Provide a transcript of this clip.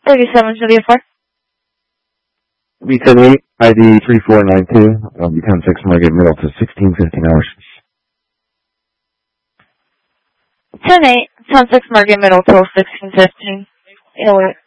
37 W4. B78, ID 3492, B106 Margate Middle to 1615 hours. 10-8, 10-6 Margate Middle till 1615.